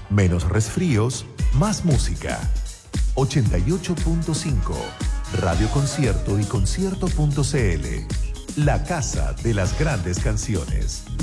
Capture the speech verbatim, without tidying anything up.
Menos resfríos, más música. ochenta y ocho punto cinco. Radio Concierto y concierto punto c l. La casa de las grandes canciones.